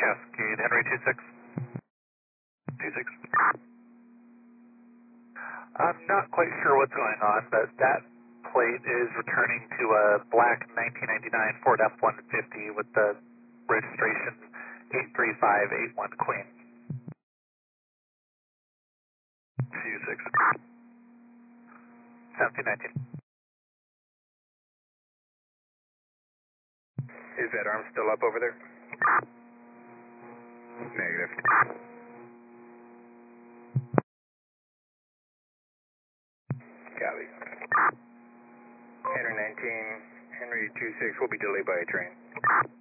Cascade, Henry 26. 26. I'm not quite sure what's going on, but that plate is returning to a black 1999 Ford F-150 with the registration 83581 Queen. 26. 1719. Is that arm still up over there? Negative. Copy. Henry 19, Henry 26 will be delayed by a train.